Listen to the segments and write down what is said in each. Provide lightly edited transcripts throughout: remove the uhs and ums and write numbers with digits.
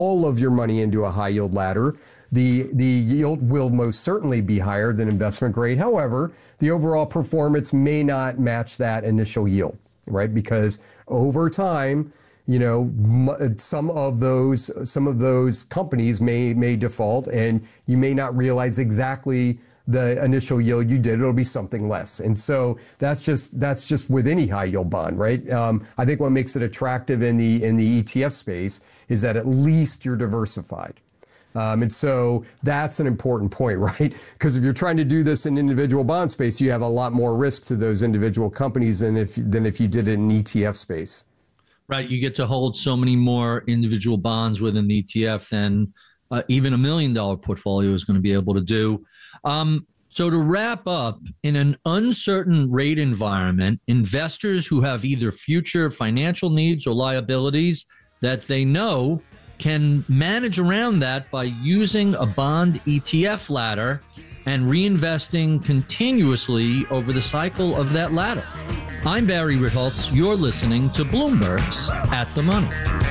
all of your money into a high yield ladder, the yield will most certainly be higher than investment grade. However, the overall performance may not match that initial yield, right? Because over time, you know, some of those companies may default, and you may not realize exactly the initial yield you did. It'll be something less. And so that's just with any high yield bond, right? I think what makes it attractive in the ETF space is that at least you're diversified. And so that's an important point, right? Because if you're trying to do this in individual bond space, you have a lot more risk to those individual companies than if you did it in ETF space. Right. You get to hold so many more individual bonds within the ETF than even $1 million portfolio is going to be able to do. So to wrap up, in an uncertain rate environment, investors who have either future financial needs or liabilities that they know can manage around that by using a bond ETF ladder and reinvesting continuously over the cycle of that ladder. I'm Barry Ritholtz. You're listening to Bloomberg's At the Money.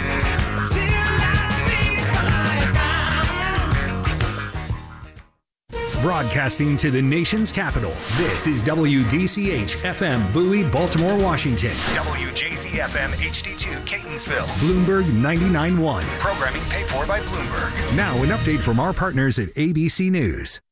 Broadcasting to the nation's capital, this is WDCH-FM Bowie, Baltimore, Washington. WJZ-FM HD2 Catonsville. Bloomberg 99.1. Programming paid for by Bloomberg. Now an update from our partners at ABC News.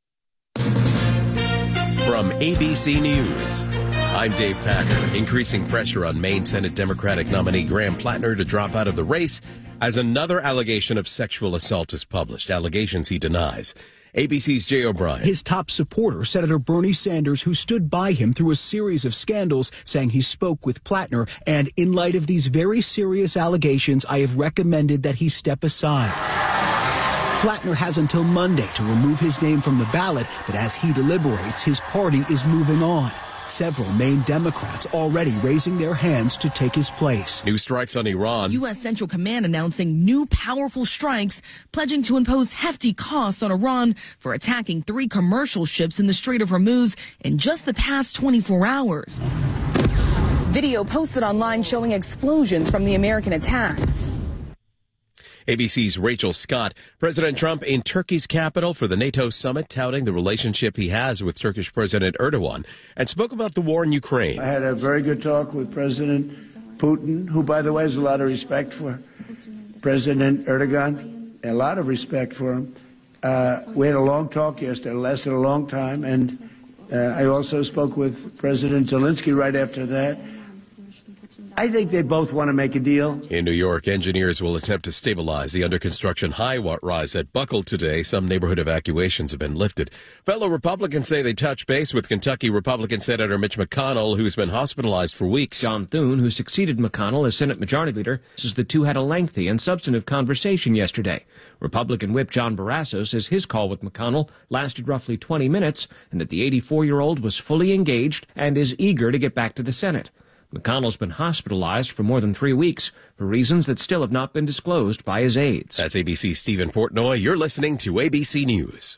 From ABC News, I'm Dave Packer. Increasing pressure on Maine Senate Democratic nominee Graham Plattner to drop out of the race as another allegation of sexual assault is published, allegations he denies. ABC's Jay O'Brien. His top supporter, Senator Bernie Sanders, who stood by him through a series of scandals, saying he spoke with Plattner. And in light of these very serious allegations, I have recommended that he step aside. Plattner has until Monday to remove his name from the ballot, but as he deliberates, his party is moving on. Several Maine Democrats already raising their hands to take his place. New strikes on Iran. U.S. Central Command announcing new powerful strikes, pledging to impose hefty costs on Iran for attacking 3 commercial ships in the Strait of Hormuz in just the past 24 hours. Video posted online showing explosions from the American attacks. ABC's Rachel Scott. President Trump in Turkey's capital for the NATO summit, touting the relationship he has with Turkish President Erdogan, and spoke about the war in Ukraine. I had a very good talk with President Putin, who, by the way, has a lot of respect for President Erdogan, a lot of respect for him. We had a long talk yesterday, it lasted a long time, and I also spoke with President Zelensky right after that. I think they both want to make a deal. In New York, engineers will attempt to stabilize the under-construction high-rise that buckled today. Some neighborhood evacuations have been lifted. Fellow Republicans say they touched base with Kentucky Republican Senator Mitch McConnell, who's been hospitalized for weeks. John Thune, who succeeded McConnell as Senate Majority Leader, says the two had a lengthy and substantive conversation yesterday. Republican Whip John Barrasso says his call with McConnell lasted roughly 20 minutes and that the 84-year-old was fully engaged and is eager to get back to the Senate. McConnell's been hospitalized for more than 3 weeks for reasons that still have not been disclosed by his aides. That's ABC's Stephen Portnoy. You're listening to ABC News.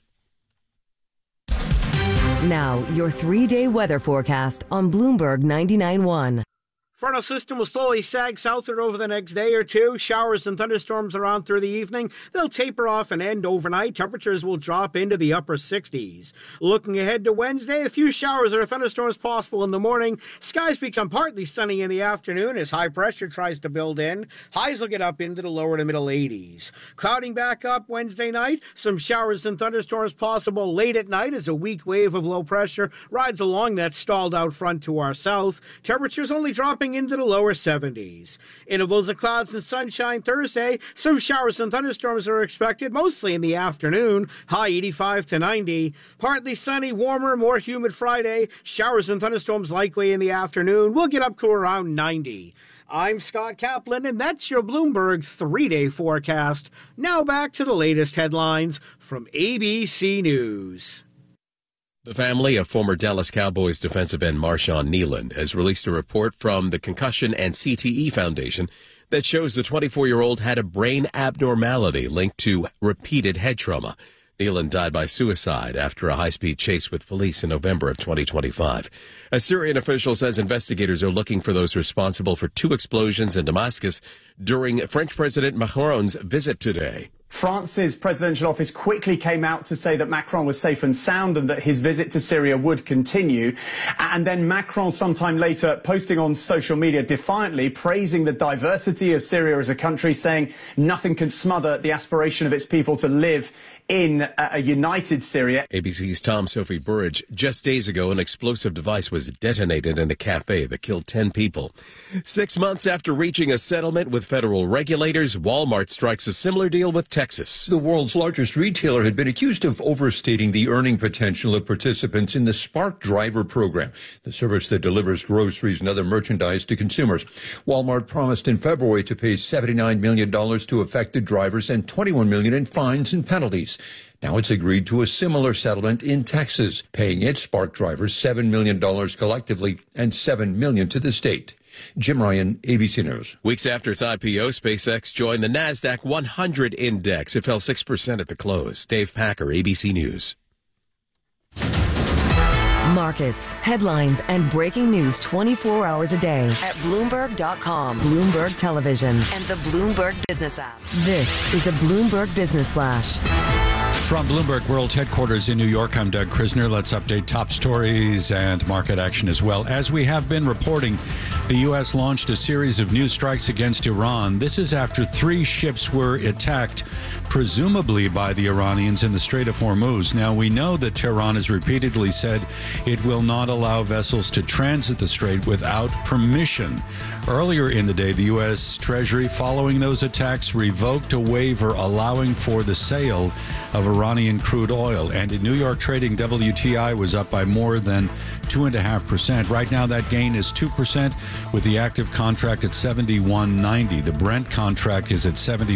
Now, your 3-day weather forecast on Bloomberg 99.1. Frontal system will slowly sag southward over the next day or two. Showers and thunderstorms around through the evening. They'll taper off and end overnight. Temperatures will drop into the upper 60s. Looking ahead to Wednesday, a few showers or thunderstorms possible in the morning. Skies become partly sunny in the afternoon as high pressure tries to build in. Highs will get up into the lower to middle 80s. Clouding back up Wednesday night. Some showers and thunderstorms possible late at night as a weak wave of low pressure rides along that stalled out front to our south. Temperatures only dropping into the lower 70s. Intervals of clouds and sunshine Thursday. Some showers and thunderstorms are expected, mostly in the afternoon. High 85 to 90. Partly sunny, warmer, more humid Friday. Showers and thunderstorms likely in the afternoon. We'll get up to around 90. I'm Scott Kaplan, and that's your Bloomberg 3-day forecast. Now back to the latest headlines from ABC News. The family of former Dallas Cowboys defensive end Marshawn Kneeland has released a report from the Concussion and CTE Foundation that shows the 24-year-old had a brain abnormality linked to repeated head trauma. Nealon died by suicide after a high-speed chase with police in November of 2025. A Syrian official says investigators are looking for those responsible for 2 explosions in Damascus during French President Macron's visit today. France's presidential office quickly came out to say that Macron was safe and sound and that his visit to Syria would continue. And then Macron sometime later posting on social media defiantly praising the diversity of Syria as a country, saying nothing can smother the aspiration of its people to live in a united Syria. ABC's Tom Sophie Burridge. Just days ago, an explosive device was detonated in a cafe that killed 10 people. 6 months after reaching a settlement with federal regulators, Walmart strikes a similar deal with Texas. The world's largest retailer had been accused of overstating the earning potential of participants in the Spark Driver program, the service that delivers groceries and other merchandise to consumers. Walmart promised in February to pay $79 million to affected drivers and $21 million in fines and penalties. Now it's agreed to a similar settlement in Texas, paying its Spark drivers $7 million collectively and $7 million to the state. Jim Ryan, ABC News. Weeks after its IPO, SpaceX joined the NASDAQ 100 index. It fell 6% at the close. Dave Packer, ABC News. Markets, headlines, and breaking news 24 hours a day at Bloomberg.com, Bloomberg Television, and the Bloomberg Business app. This is a Bloomberg Business Flash. From Bloomberg World Headquarters in New York, I'm Doug Krisner. Let's update top stories and market action as well. As we have been reporting, the U.S. launched a series of new strikes against Iran. This is after 3 ships were attacked, presumably by the Iranians in the Strait of Hormuz. Now, we know that Tehran has repeatedly said it will not allow vessels to transit the strait without permission. Earlier in the day, the U.S. Treasury, following those attacks, revoked a waiver allowing for the sale of Iranian crude oil. And in New York trading, WTI was up by more than 2.5%. Right now, that gain is 2%, with the active contract at 71.90. The Brent contract is at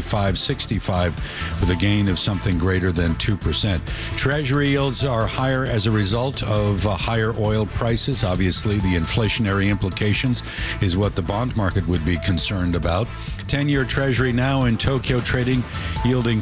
75.65, with a gain of something greater than 2%. Treasury yields are higher as a result of higher oil prices. Obviously, the inflationary implications is what the bond market would be concerned about. 10-year Treasury now in Tokyo trading, yielding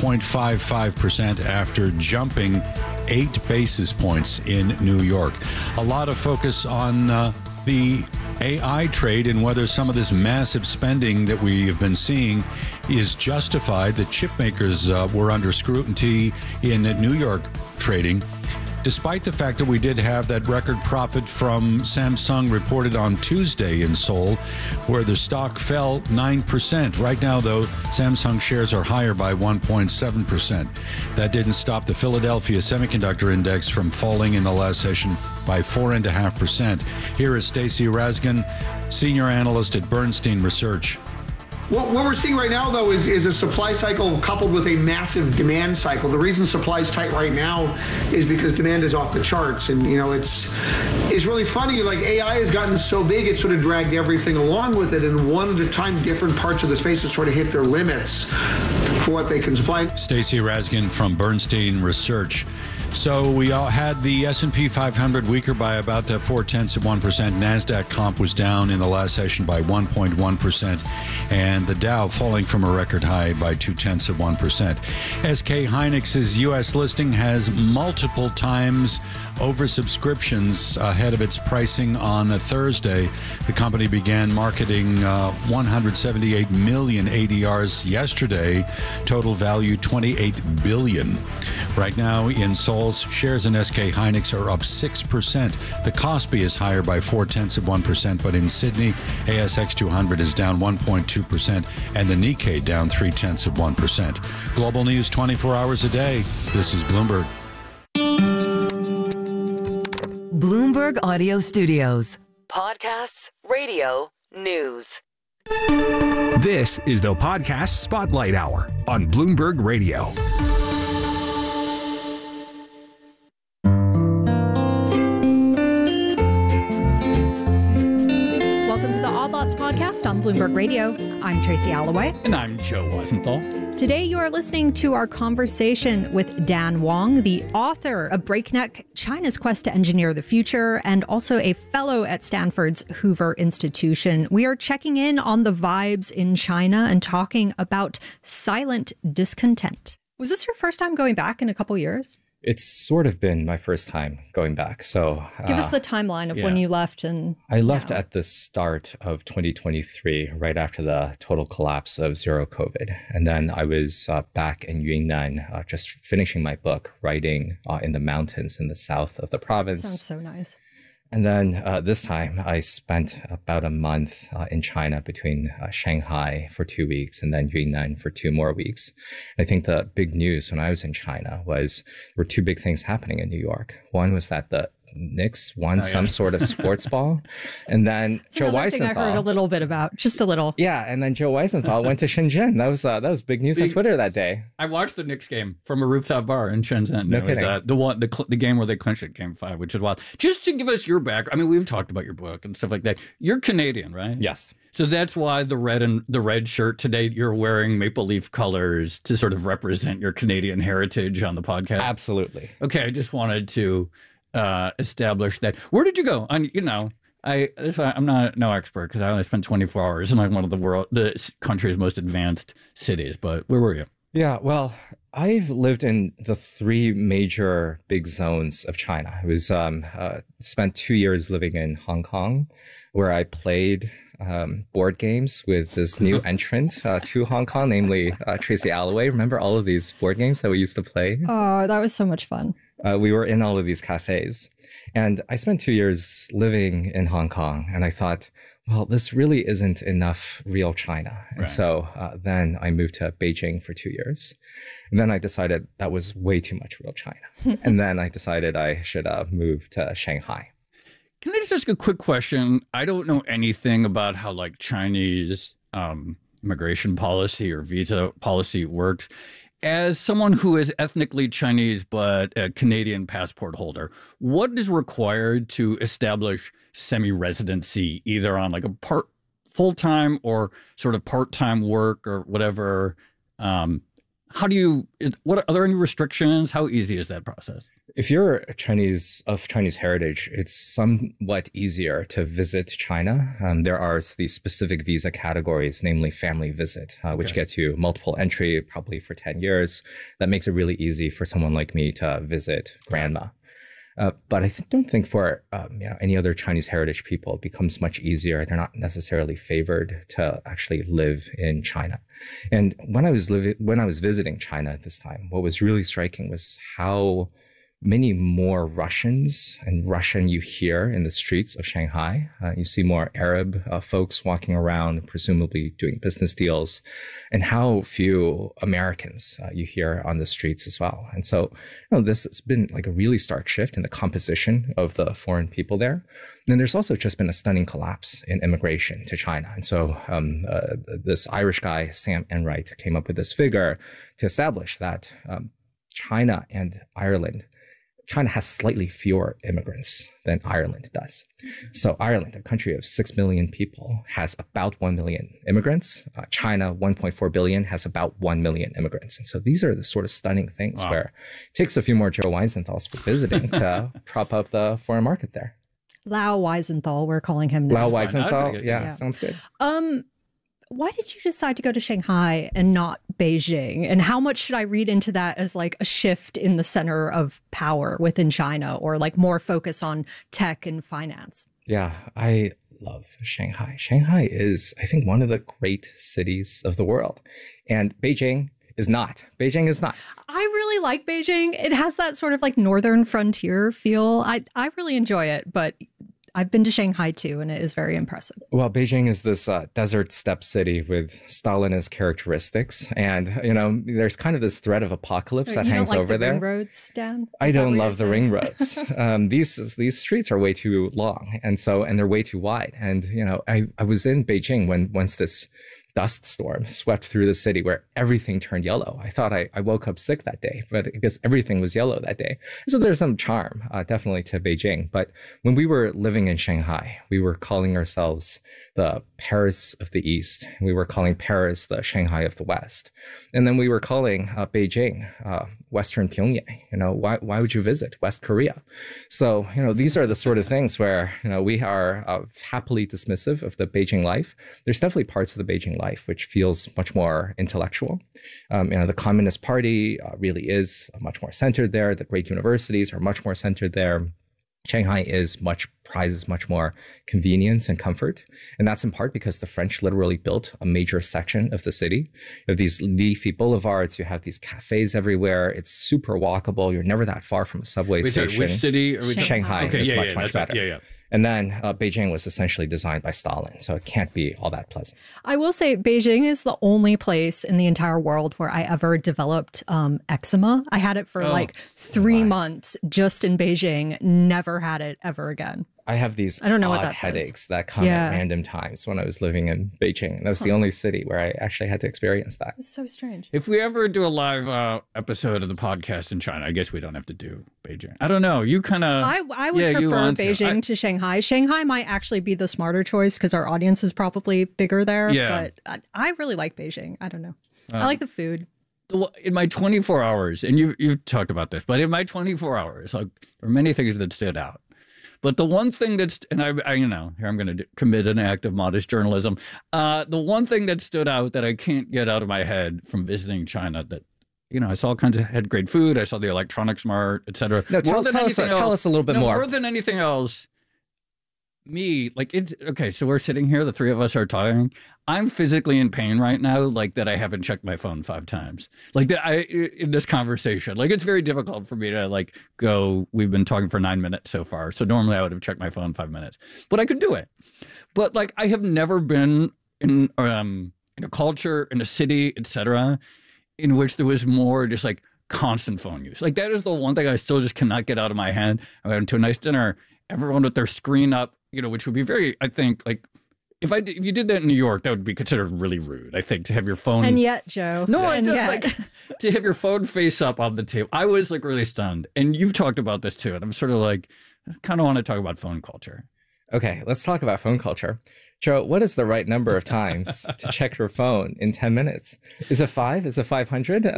4.55% after jumping 8 basis points in New York. A lot of focus on the AI trade and whether some of this massive spending that we have been seeing is justified. The chip makers were under scrutiny in New York trading, despite the fact that we did have that record profit from Samsung reported on Tuesday in Seoul, where the stock fell 9%. Right now, though, Samsung shares are higher by 1.7%. That didn't stop the Philadelphia Semiconductor Index from falling in the last session by 4.5%. Here is Stacey Rasgon, senior analyst at Bernstein Research. What we're seeing right now, though, is a supply cycle coupled with a massive demand cycle. The reason supply is tight right now is because demand is off the charts. And, you know, it's really funny. Like, AI has gotten so big, it sort of dragged everything along with it. And one at a time, different parts of the space have sort of hit their limits for what they can supply. Stacey Rasgon from Bernstein Research. So we all had the S&P 500 weaker by about 0.4%. NASDAQ comp was down in the last session by 1.1%, and the Dow falling from a record high by 0.2%. SK Hynix's U.S. listing has multiple times oversubscriptions ahead of its pricing on a Thursday. The company began marketing 178 million ADRs yesterday. Total value $28 billion. Right now in Seoul, shares in SK Hynix are up 6%. The Kospi is higher by 0.4%, but in Sydney, ASX 200 is down 1.2%, and the Nikkei down 0.3%. Global news 24 hours a day. This is Bloomberg. Bloomberg Audio Studios. Podcasts, radio, news. This is the Podcast Spotlight Hour on Bloomberg Radio. Podcast on Bloomberg Radio. I'm Tracy Alloway. And I'm Joe Weisenthal. Today you are listening to our conversation with Dan Wang, the author of Breakneck, China's Quest to Engineer the Future, and also a fellow at Stanford's Hoover Institution. We are checking in on the vibes in China and talking about silent discontent. Was this your first time going back in a couple years? It's sort of been my first time going back. So give us the timeline of when you left. I left at the start of 2023, right after the total collapse of zero COVID. And then I was back in Yunnan, just finishing my book, writing in the mountains in the south of the province. Sounds so nice. And then this time I spent about a month in China between Shanghai for 2 weeks and then Yunnan for 2 more weeks. And I think the big news when I was in China was there were 2 big things happening in New York. One was that the Knicks won some sort of sports ball. And then Joe Weisenthal. Thing I heard a little bit about, just a little. Yeah, and then Joe Weisenthal went to Shenzhen. That was big news on Twitter that day. I watched the Knicks game from a rooftop bar in Shenzhen. No kidding. The game where they clinched it, Game 5, which is wild. Just to give us your background, I mean, we've talked about your book and stuff like that. You're Canadian, right? Yes. So that's why the red shirt today, you're wearing maple leaf colors to sort of represent your Canadian heritage on the podcast. Absolutely. Okay, I just wanted to establish that. Where did you go? I'm not no expert because I only spent 24 hours in like one of the country's most advanced cities. But where were you? Yeah, well, I've lived in the 3 major big zones of China. I was spent 2 years living in Hong Kong, where I played board games with this new entrant to Hong Kong, namely Tracy Alloway. Remember all of these board games that we used to play? Oh, that was so much fun. We were in all of these cafes. And I spent 2 years living in Hong Kong. And I thought, well, this really isn't enough real China. And so then I moved to Beijing for 2 years. And then I decided that was way too much real China. And then I decided I should move to Shanghai. Can I just ask a quick question? I don't know anything about how like Chinese immigration policy or visa policy works. As someone who is ethnically Chinese but a Canadian passport holder, what is required to establish semi-residency, either on like a full-time or sort of part-time work or whatever? Are there any restrictions? How easy is that process? If you're Chinese heritage, it's somewhat easier to visit China. There are these specific visa categories, namely family visit, which gets you multiple entry, probably for 10 years. That makes it really easy for someone like me to visit grandma. But I don't think for any other Chinese heritage people, it becomes much easier. They're not necessarily favored to actually live in China. And when I was visiting China at this time, what was really striking was how many more Russians and Russian you hear in the streets of Shanghai. You see more Arab folks walking around, presumably doing business deals, and how few Americans you hear on the streets as well. And so, this has been like a really stark shift in the composition of the foreign people there. And then there's also just been a stunning collapse in immigration to China. And so this Irish guy, Sam Enright, came up with this figure to establish that China and Ireland, China has slightly fewer immigrants than Ireland does. So Ireland, a country of 6 million people, has about 1 million immigrants. China, 1.4 billion, has about 1 million immigrants. And so these are the sort of stunning things where it takes a few more Joe Weisenthals for visiting to prop up the foreign market there. Lau Weisenthal, we're calling him now. Lau Weisenthal, yeah, sounds good. Why did you decide to go to Shanghai and not Beijing? And how much should I read into that as like a shift in the center of power within China, or like more focus on tech and finance? Yeah, I love Shanghai. Shanghai is, I think, one of the great cities of the world. And Beijing is not. Beijing is not. I really like Beijing. It has that sort of like northern frontier feel. I really enjoy it, but I've been to Shanghai too, and it is very impressive. Well, Beijing is this desert steppe city with Stalinist characteristics. And, there's kind of this threat of apocalypse that hangs over there. Ring roads, Dan? I don't love the ring roads. These streets are way too long. And they're way too wide. And, I was in Beijing once this dust storm swept through the city where everything turned yellow. I thought I woke up sick that day, but I guess everything was yellow that day. So there's some charm, definitely, to Beijing. But when we were living in Shanghai, we were calling ourselves the Paris of the East. We were calling Paris the Shanghai of the West. And then we were calling Beijing Western Pyongyang. Why would you visit West Korea? So, these are the sort of things where, we are happily dismissive of the Beijing life. There's definitely parts of the Beijing life life, which feels much more intellectual. The Communist Party really is much more centered there. The great universities are much more centered there. Shanghai prizes much more convenience and comfort. And that's in part because the French literally built a major section of the city. You have these leafy boulevards, you have these cafes everywhere. It's super walkable. You're never that far from a subway station. Which city are we talking? Shanghai is much better. Yeah. And then Beijing was essentially designed by Stalin, so it can't be all that pleasant. I will say Beijing is the only place in the entire world where I ever developed eczema. I had it for 3 months just in Beijing, never had it ever again. I have these odd headaches that come at random times when I was living in Beijing. That was the only city where I actually had to experience that. It's so strange. If we ever do a live episode of the podcast in China, I guess we don't have to do Beijing. I don't know. You kind of... I would prefer Beijing to Shanghai. Shanghai might actually be the smarter choice because our audience is probably bigger there. Yeah. But I really like Beijing. I don't know. I like the food. In my 24 hours, and you've talked about this, but in my 24 hours, there are many things that stood out. But the one thing that's, and I here I'm going to commit an act of modest journalism. The one thing that stood out that I can't get out of my head from visiting China that, I saw had great food. I saw the electronics mart, et cetera. No, tell us a little bit more. More than anything else, so we're sitting here, the three of us are talking. I'm physically in pain right now, that I haven't checked my phone 5 times. In this conversation, it's very difficult for me to go, we've been talking for 9 minutes so far. So normally I would have checked my phone 5 minutes, but I could do it. But I have never been in a culture, in a city, etc., in which there was more just constant phone use. That is the one thing I still just cannot get out of my head. I went to a nice dinner, everyone with their screen up, which would be very, I think, if you did that in New York, that would be considered really rude, I think, to have your phone. And yet, Joe. No, I to have your phone face up on the table. I was really stunned. And you've talked about this too. And I'm sort of I kind of want to talk about phone culture. Okay, let's talk about phone culture. Joe, what is the right number of times to check your phone in 10 minutes? Is it 5? Is it 500?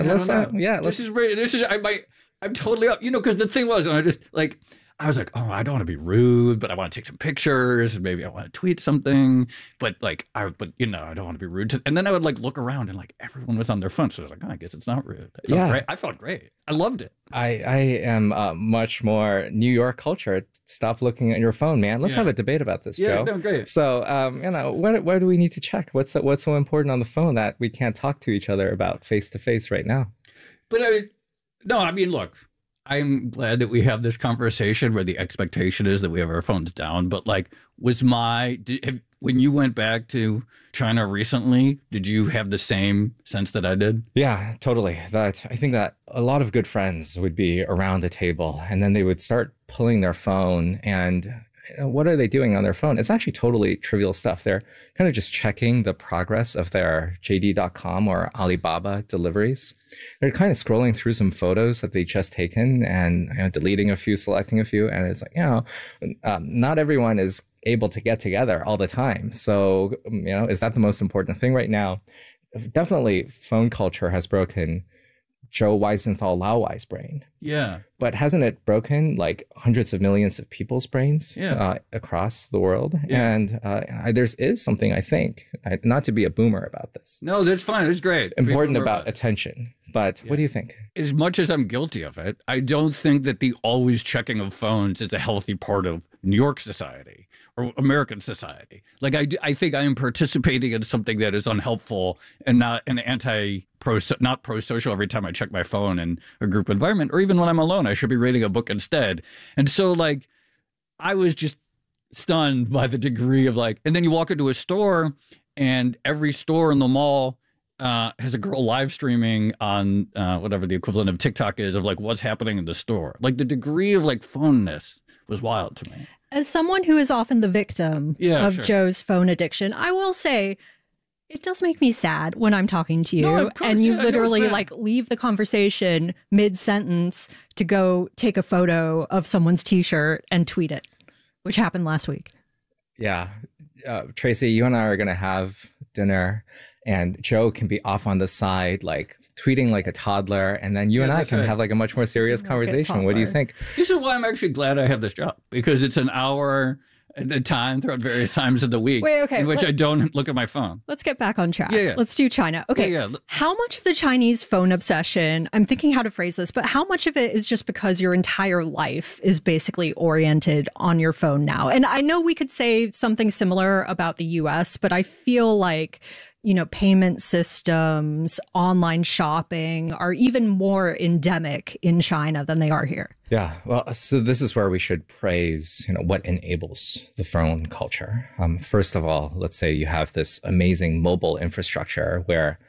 I'm totally up. Because the thing was, and I just I was I don't want to be rude, but I want to take some pictures, and maybe I want to tweet something, but I don't want to be rude. And then I would look around, and everyone was on their phone, so I was I guess it's not rude. I felt great. I loved it. I am much more New York culture. Stop looking at your phone, man. Let's have a debate about this, Joe. Yeah, no, great. So, what do we need to check? What's so important on the phone that we can't talk to each other about face to face right now? But look. I'm glad that we have this conversation where the expectation is that we have our phones down. But when you went back to China recently, did you have the same sense that I did? Yeah, totally. I think that a lot of good friends would be around the table and then they would start pulling their phone and what are they doing on their phone? It's actually totally trivial stuff. They're kind of just checking the progress of their JD.com or Alibaba deliveries. They're kind of scrolling through some photos that they just taken and deleting a few, selecting a few. And it's not everyone is able to get together all the time. So, is that the most important thing right now? Definitely phone culture has broken Joe Weisenthal Lauwai's brain. Yeah. But hasn't it broken hundreds of millions of people's brains across the world? Yeah. And there is something, I think, not to be a boomer about this. No, that's fine. It's great. Important about attention. But what do you think? As much as I'm guilty of it, I don't think that the always checking of phones is a healthy part of New York society or American society. I think I am participating in something that is unhelpful and not an not pro-social every time I check my phone in a group environment, or even when I'm alone, I should be reading a book instead. And so I was just stunned by the degree of and then you walk into a store and every store in the mall has a girl live streaming on whatever the equivalent of TikTok is of what's happening in the store. The degree of phoneness was wild to me. As someone who is often the victim of Joe's phone addiction, I will say it does make me sad when I'm talking to you and you literally leave the conversation mid-sentence to go take a photo of someone's t-shirt and tweet it, which happened last week. Yeah. Tracy, you and I are going to have dinner and Joe can be off on the side, tweeting like a toddler, and then you and I can have a much more serious conversation. What do you think? This is why I'm actually glad I have this job, because it's an hour at a time throughout various times of the week. Wait, okay, in which I don't look at my phone. Let's get back on track. Yeah. Let's do China. Okay. Yeah. How much of the Chinese phone obsession, I'm thinking how to phrase this, but how much of it is just because your entire life is basically oriented on your phone now? And I know we could say something similar about the US, but I feel like, you know, payment systems, online shopping are even more endemic in China than they are here. Yeah, well, so this is where we should praise, you know, what enables the phone culture. First of all, let's say you have this amazing mobile infrastructure where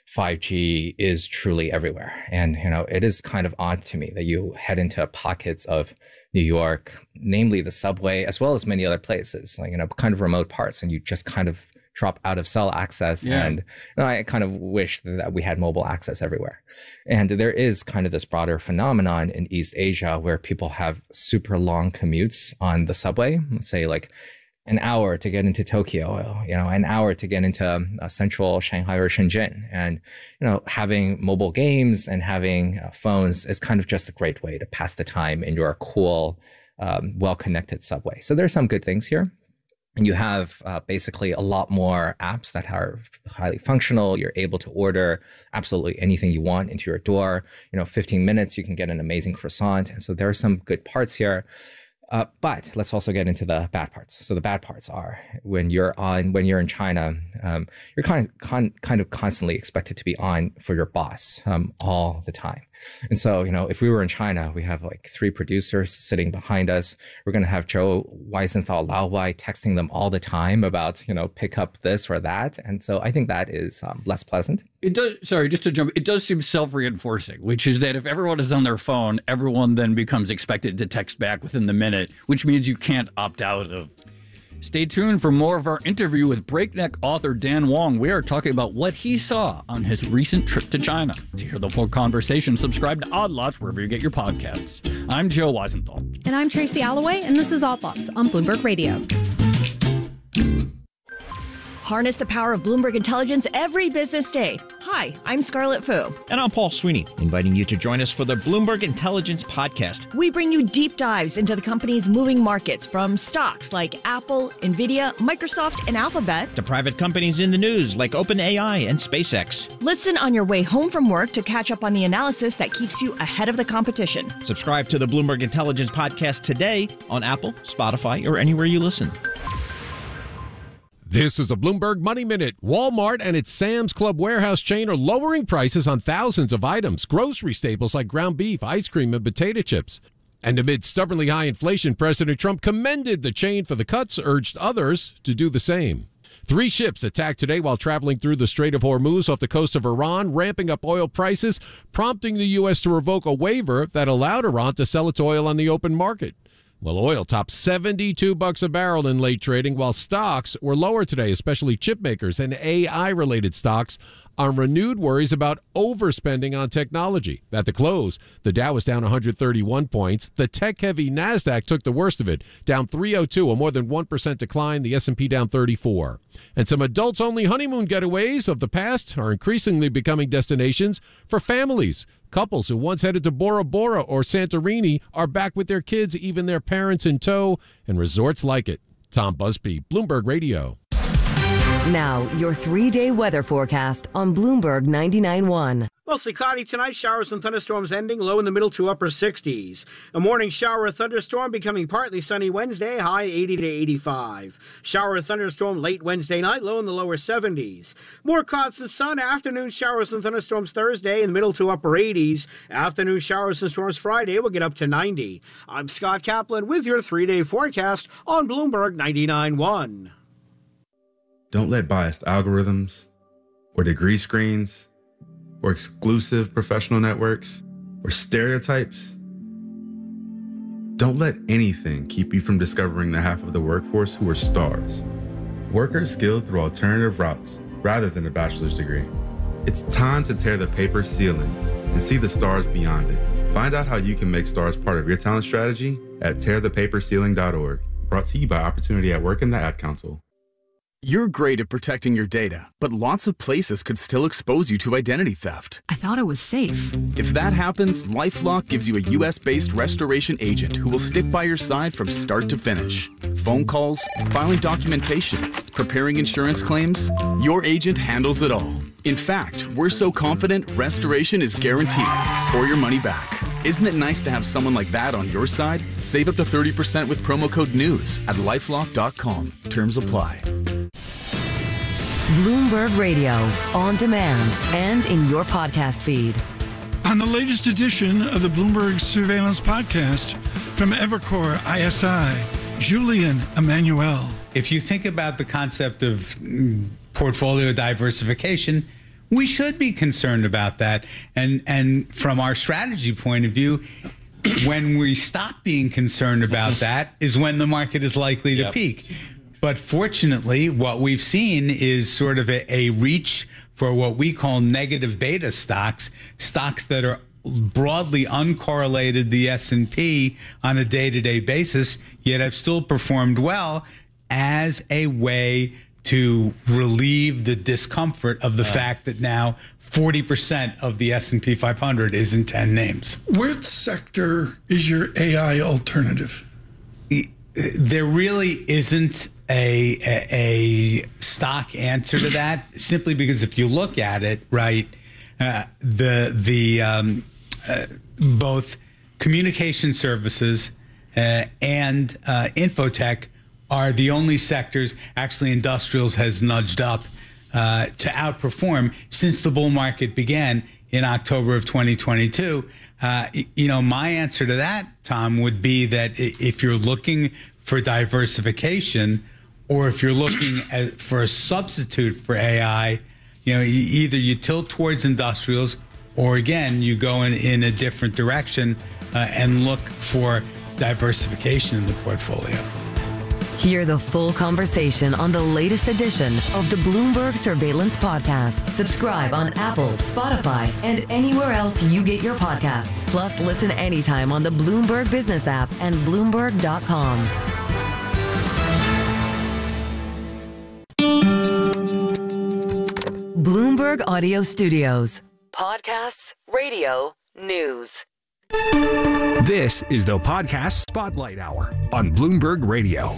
5G is truly everywhere. And, you know, it is kind of odd to me that you head into pockets of New York, namely the subway, as well as many other places, like, you know, kind of remote parts, and you just kind of drop out of cell access. Yeah. And you know, I kind of wish that we had mobile access everywhere. And there is kind of this broader phenomenon in East Asia where people have super long commutes on the subway, let's say like an hour to get into Tokyo, you know, an hour to get into central Shanghai or Shenzhen. And, you know, having mobile games and having phones is kind of just a great way to pass the time in your cool, well-connected subway. So there's some good things here. And you have basically a lot more apps that are highly functional. You're able to order absolutely anything you want into your door. You know, 15 minutes, you can get an amazing croissant. And so there are some good parts here. But let's also get into the bad parts. So the bad parts are when you're in China, you're kind of constantly expected to be on for your boss all the time. And so, you know, if we were in China, we have like 3 producers sitting behind us. We're going to have Joe Weisenthal Laowai texting them all the time about, you know, pick up this or that. And so I think that is less pleasant. It does. Sorry, just to jump. It does seem self-reinforcing, which is that if everyone is on their phone, everyone then becomes expected to text back within the minute, which means you can't opt out of. Stay tuned for more of our interview with Breakneck author Dan Wong. We are talking about what he saw on his recent trip to China. To hear the full conversation, subscribe to Odd Lots wherever you get your podcasts. I'm Joe Weisenthal. And I'm Tracy Alloway, and this is Odd Lots on Bloomberg Radio. Harness the power of Bloomberg Intelligence every business day. Hi, I'm Scarlett Fu. And I'm Paul Sweeney, inviting you to join us for the Bloomberg Intelligence Podcast. We bring you deep dives into the company's moving markets, from stocks like Apple, Nvidia, Microsoft, and Alphabet, to private companies in the news like OpenAI and SpaceX. Listen on your way home from work to catch up on the analysis that keeps you ahead of the competition. Subscribe to the Bloomberg Intelligence Podcast today on Apple, Spotify, or anywhere you listen. This is a Bloomberg Money Minute. Walmart and its Sam's Club warehouse chain are lowering prices on thousands of items, grocery staples like ground beef, ice cream, and potato chips. And amid stubbornly high inflation, President Trump commended the chain for the cuts, urged others to do the same. 3 ships attacked today while traveling through the Strait of Hormuz off the coast of Iran, ramping up oil prices, prompting the U.S. to revoke a waiver that allowed Iran to sell its oil on the open market. Well, oil topped $72 a barrel in late trading, while stocks were lower today, especially chip makers and AI-related stocks, on renewed worries about overspending on technology. At the close, the Dow was down 131 points. The tech-heavy NASDAQ took the worst of it, down 302, a more than 1% decline. The S&P down 34. And some adults-only honeymoon getaways of the past are increasingly becoming destinations for families. Couples who once headed to Bora Bora or Santorini are back with their kids, even their parents in tow, and resorts like it. Tom Busby, Bloomberg Radio. Now, your 3-day weather forecast on Bloomberg 99.1. Mostly cloudy tonight, showers and thunderstorms ending, low in the middle to upper 60s. A morning shower or thunderstorm becoming partly sunny Wednesday, high 80 to 85. Shower or thunderstorm late Wednesday night, low in the lower 70s. More clouds and sun, afternoon showers and thunderstorms Thursday in the middle to upper 80s. Afternoon showers and storms Friday will get up to 90. I'm Scott Kaplan with your 3-day forecast on Bloomberg 99.1. Don't let biased algorithms or degree screens or exclusive professional networks or stereotypes. Don't let anything keep you from discovering the half of the workforce who are stars. Workers skilled through alternative routes rather than a bachelor's degree. It's time to tear the paper ceiling and see the stars beyond it. Find out how you can make stars part of your talent strategy at tearthepaperceiling.org. Brought to you by Opportunity at Work and the Ad Council. You're great at protecting your data, but lots of places could still expose you to identity theft. I thought it was safe. If that happens, LifeLock gives you a U.S.-based restoration agent who will stick by your side from start to finish. Phone calls, filing documentation, preparing insurance claims, your agent handles it all. In fact, we're so confident restoration is guaranteed or your money back. Isn't it nice to have someone like that on your side? Save up to 30% with promo code NEWS at LifeLock.com. Terms apply. Bloomberg Radio, on demand and in your podcast feed. On the latest edition of the Bloomberg Surveillance Podcast from Evercore ISI, Julian Emmanuel. If you think about the concept of portfolio diversification, we should be concerned about that. And from our strategy point of view, when we stop being concerned about that is when the market is likely to peak. But fortunately, what we've seen is sort of a reach for what we call negative beta stocks that are broadly uncorrelated the S&P on a day-to-day basis, yet have still performed well as a way to relieve the discomfort of the fact that now 40% of the S&P 500 is in 10 names. Which sector is your AI alternative? There really isn't a stock answer to that, simply because if you look at it, right, both communication services and infotech are the only sectors. Actually, industrials has nudged up to outperform since the bull market began in October of 2022. My answer to that, Tom, would be that if you're looking for diversification, or if you're looking for a substitute for AI, either you tilt towards industrials, or again, you go in a different direction and look for diversification in the portfolio. Hear the full conversation on the latest edition of the Bloomberg Surveillance Podcast. Subscribe on Apple, Spotify, and anywhere else you get your podcasts. Plus, listen anytime on the Bloomberg Business app and Bloomberg.com. Bloomberg Audio Studios. Podcasts, radio, news. This is the Podcast Spotlight Hour on Bloomberg Radio.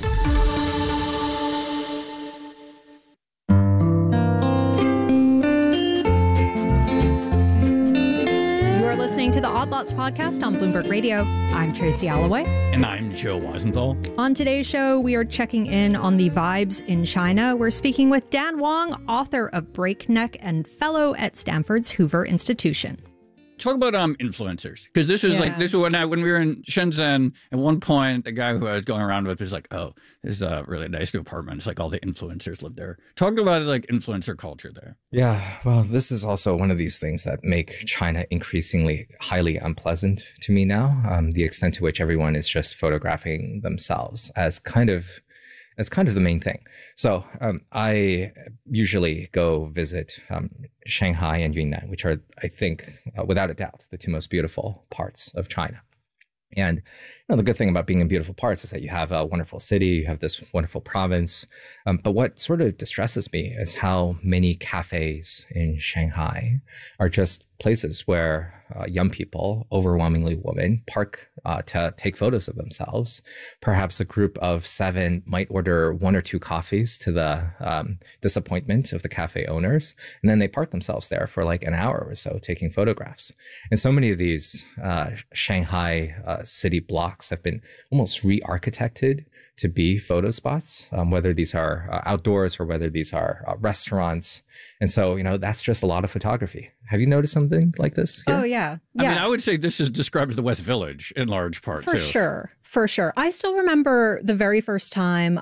You're listening to the Odd Lots podcast on Bloomberg Radio. I'm Tracy Alloway. And I'm Joe Weisenthal. On today's show, we are checking in on the vibes in China. We're speaking with Dan Wang, author of Breakneck and fellow at Stanford's Hoover Institution. Talk about influencers, because this is when we were in Shenzhen. At one point, the guy who I was going around with was like, "Oh, this is a really nice new apartment. It's like all the influencers live there." Talk about like influencer culture there. Yeah, well, this is also one of these things that make China increasingly highly unpleasant to me now. The extent to which everyone is just photographing themselves as kind of the main thing. So I usually go visit Shanghai and Yunnan, which are, I think, without a doubt, the two most beautiful parts of China. And the good thing about being in beautiful parts is that you have a wonderful city, you have this wonderful province. But what sort of distresses me is how many cafes in Shanghai are just places where young people, overwhelmingly women, park to take photos of themselves. Perhaps a group of 7 might order 1 or 2 coffees to the disappointment of the cafe owners, and then they park themselves there for like an hour or so taking photographs. And so many of these Shanghai city blocks have been almost re-architected to be photo spots, whether these are outdoors or whether these are restaurants. And so, that's just a lot of photography. Have you noticed something like this here? Oh, yeah. I mean, I would say this describes the West Village in large part, For sure. I still remember the very first time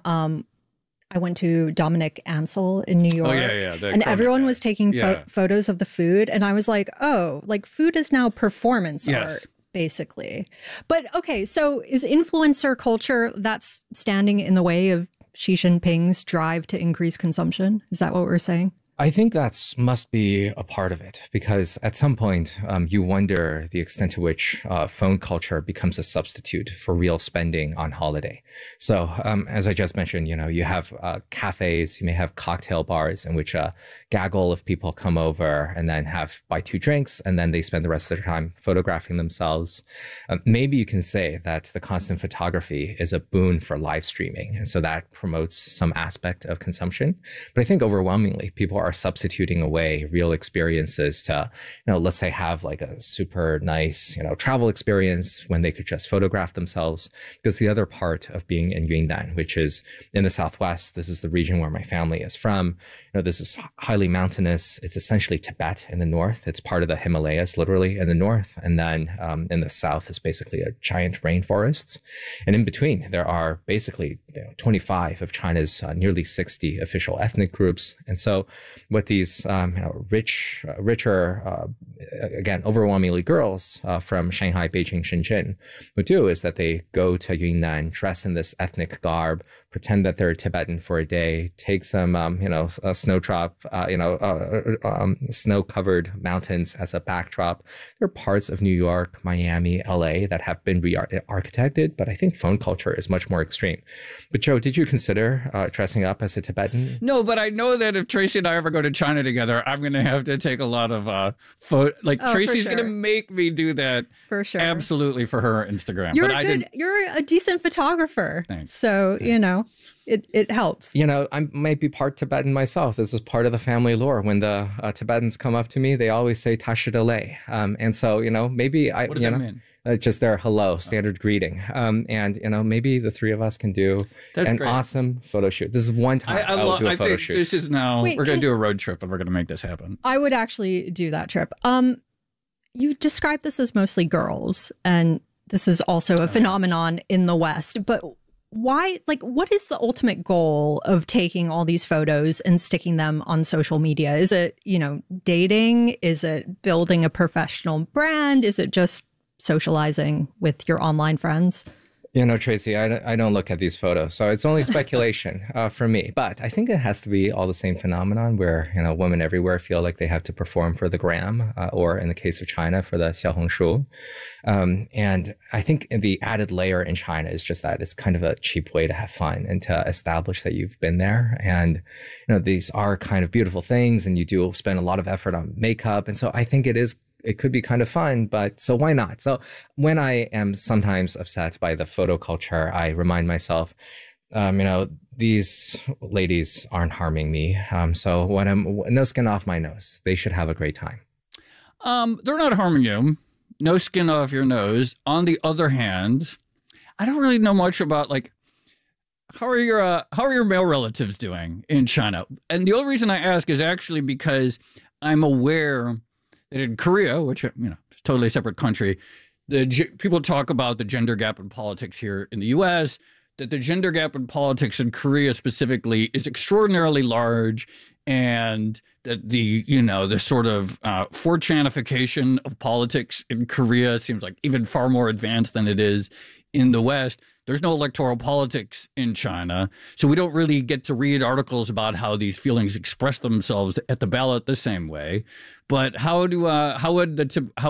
I went to Dominic Ansel in New York. Oh, yeah. And everyone was taking photos of the food. And I was like, oh, like food is now performance art, basically. But okay, so is influencer culture that's standing in the way of Xi Jinping's drive to increase consumption? Is that what we're saying? I think that must be a part of it, because at some point you wonder the extent to which phone culture becomes a substitute for real spending on holiday. So as I just mentioned, you have cafes, you may have cocktail bars in which a gaggle of people come over and then buy 2 drinks, and then they spend the rest of their time photographing themselves. Maybe you can say that the constant photography is a boon for live streaming, and so that promotes some aspect of consumption. But I think overwhelmingly people are substituting away real experiences to, let's say have like a super nice, travel experience when they could just photograph themselves. Because the other part of being in Yunnan, which is in the Southwest, this is the region where my family is from. This is highly mountainous. It's essentially Tibet in the north. It's part of the Himalayas, literally, in the north. And then in the south is basically a giant rainforests. And in between, there are basically 25 of China's nearly 60 official ethnic groups. And so what these richer, again, overwhelmingly girls from Shanghai, Beijing, Shenzhen would do is that they go to Yunnan, dress in this ethnic garb, pretend that they're Tibetan for a day, take some, a snowdrop, snow-covered mountains as a backdrop. There are parts of New York, Miami, LA that have been re-architected, but I think phone culture is much more extreme. But Joe, did you consider dressing up as a Tibetan? No, but I know that if Tracy and I ever go to China together, I'm going to have to take a lot of Tracy's going to make me do that. For sure. Absolutely, for her Instagram. You're a decent photographer. Thanks. So, it helps. I might be part Tibetan myself. This is part of the family lore. When the Tibetans come up to me, they always say Tashidale. And so, maybe I, what does that mean? Just their hello, standard greeting. And, maybe the three of us can do an awesome photo shoot. This is one time I will do a photo shoot. This is now, we're going to do a road trip and we're going to make this happen. I would actually do that trip. You described this as mostly girls, and this is also a phenomenon in the West, but why, what is the ultimate goal of taking all these photos and sticking them on social media? Is it, dating? Is it building a professional brand? Is it just socializing with your online friends? Tracy, I don't look at these photos, so it's only speculation for me. But I think it has to be all the same phenomenon where, women everywhere feel like they have to perform for the gram, or in the case of China, for the Xiaohongshu. And I think the added layer in China is just that it's kind of a cheap way to have fun and to establish that you've been there. And, these are kind of beautiful things, and you do spend a lot of effort on makeup. And so I think it could be kind of fun, but so why not? So when I am sometimes upset by the photo culture, I remind myself, these ladies aren't harming me. So no skin off my nose. They should have a great time. They're not harming you. No skin off your nose. On the other hand, I don't really know much about how are your male relatives doing in China? And the only reason I ask is actually because I'm aware that in Korea, which, is a totally separate country, people talk about the gender gap in politics here in the U.S., that the gender gap in politics in Korea specifically is extraordinarily large, and that the sort of 4chanification of politics in Korea seems like even far more advanced than it is in the West. There's no electoral politics in China, so we don't really get to read articles about how these feelings express themselves at the ballot the same way. But how would the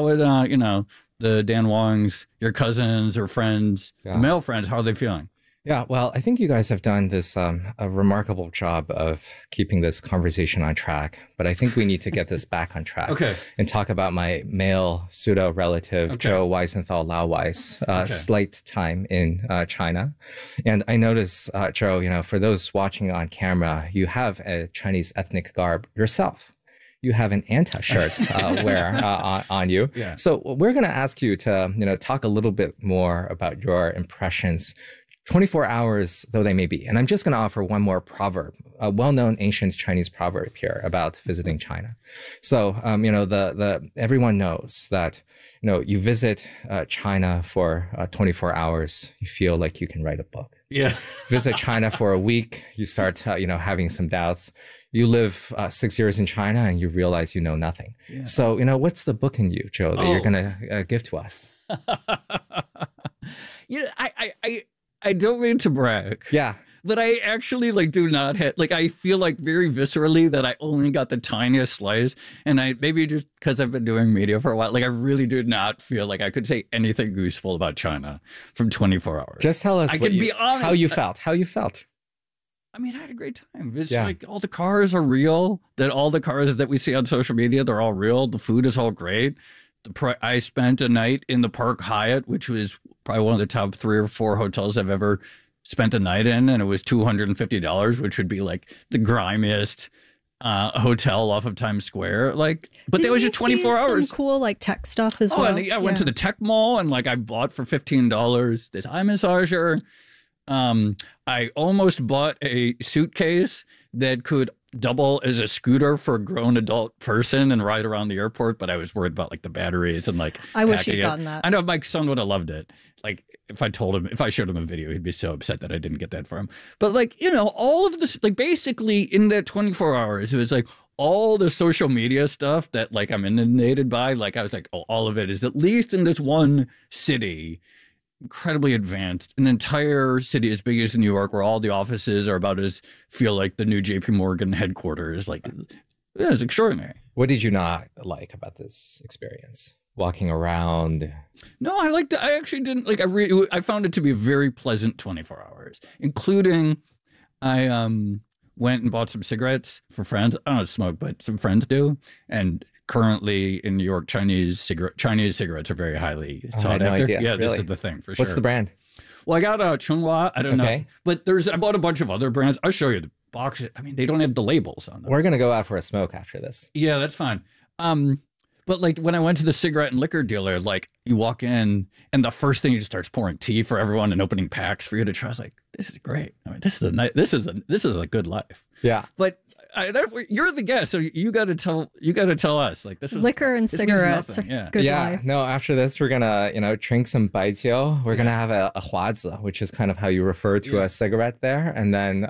Dan Wongs, your cousins or friends, the male friends, how are they feeling? Yeah, well, I think you guys have done this a remarkable job of keeping this conversation on track, but I think we need to get this back on track. Okay. And talk about my male pseudo-relative, Joe Weisenthal Lau Weiss, slight time in China. And I notice, Joe, for those watching on camera, you have a Chinese ethnic garb yourself. You have an Anta shirt on you. Yeah. So we're going to ask you to, talk a little bit more about your impressions 24 hours though they may be. And I'm just going to offer one more proverb, a well-known ancient Chinese proverb here about visiting China. So, everyone knows that, you visit China for 24 hours, you feel like you can write a book. Yeah. Visit China for a week, you start, having some doubts. You live 6 years in China and you realize you know nothing. Yeah. So, what's the book in you, Joe, that you're going to give to us? I don't mean to brag. Yeah. But I actually like do not have, like, I feel like very viscerally that I only got the tiniest slice. And I maybe just because I've been doing media for a while, like I really do not feel like I could say anything useful about China from 24 hours. Just tell us I can be honest, how you felt. I mean, I had a great time. It's like all the cars are real, that all the cars that we see on social media, they're all real. The food is all great. I spent a night in the Park Hyatt, which was probably one of the top 3 or 4 hotels I've ever spent a night in. And it was $250, which would be like the grimiest hotel off of Times Square. Like, but that was just 24 hours. Some cool like tech stuff as well. And I went to the tech mall and like I bought for $15 this eye massager. I almost bought a suitcase that could double as a scooter for a grown adult person and ride around the airport, but I was worried about like the batteries and like I wish you'd gotten that. I know my son would have loved it. Like if I showed him a video, he'd be so upset that I didn't get that for him. But like, you know, all of this, like basically in that 24 hours, it was like all the social media stuff that like I'm inundated by. Like I was like, oh, all of it is at least in this one city, incredibly advanced, an entire city as big as New York, where all the offices are about as feel like the new JP Morgan headquarters. Like, yeah, it's extraordinary. What did you not like about this experience? Walking around? No, I liked it. I actually didn't like. I found it to be a very pleasant 24 hours, including I went and bought some cigarettes for friends. I don't smoke, but some friends do, and currently in New York, Chinese cigarettes are very highly sought after. Idea. Yeah, really? This is the thing for sure. What's the brand? Well, I got Chunghua. I don't know, but I bought a bunch of other brands. I'll show you the box. I mean, they don't have the labels on them. We're gonna go out for a smoke after this. Yeah, that's fine. But like when I went to the cigarette and liquor dealer, like you walk in and the first thing he just starts pouring tea for everyone and opening packs for you to try. I was like, this is great. I mean, this is a good life. Yeah, but. You're the guest, so you got to tell us. Like this is liquor and cigarettes. Good life. No, after this, we're gonna drink some baijiu. We're gonna have a huazi, which is kind of how you refer to a cigarette there. And then,